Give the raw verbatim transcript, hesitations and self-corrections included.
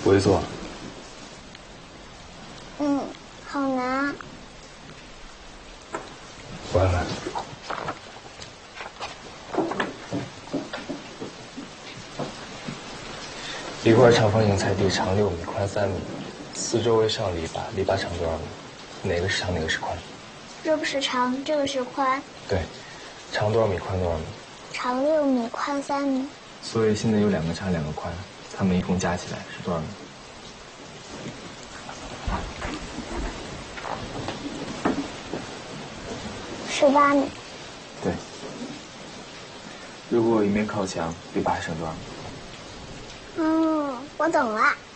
不会做。 嗯，好难。 完了。一块长方形菜地，长六米，宽三米，四周围上篱笆，篱笆长多少米？哪个是长，哪个是宽？ 这个是长，这个是宽。 对，长多少米，宽多少米？ 长六米，宽三米。 所以现在有两个长，两个宽，它们一共加起来是多少米？ 十八米。 对。如果一面靠墙，篱笆还剩多少米？ 嗯，我懂了。